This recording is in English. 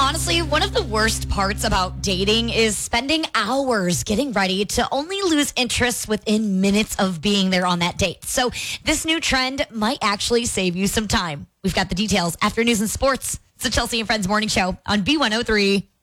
Honestly, one of the worst parts about dating is spending hours getting ready to only lose interest within minutes of being there on that date. So this new trend might actually save you some time. We've got the details after news and sports. It's the Chelsea and Friends Morning Show on B103.